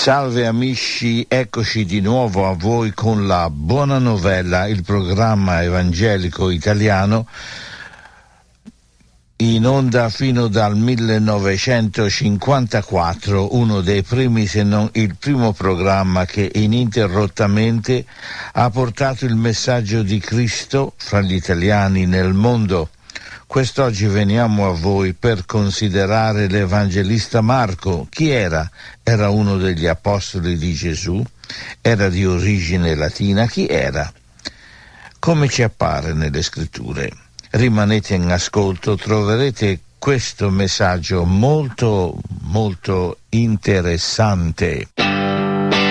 Salve amici, eccoci di nuovo a voi con la Buona Novella, il programma evangelico italiano in onda fino dal 1954, uno dei primi, se non il primo programma che ininterrottamente ha portato il messaggio di Cristo fra gli italiani nel mondo. Quest'oggi veniamo a voi per considerare l'Evangelista Marco. Chi era? Era uno degli apostoli di Gesù? Era di origine latina? Chi era? Come ci appare nelle scritture? Rimanete in ascolto, troverete questo messaggio molto, molto interessante.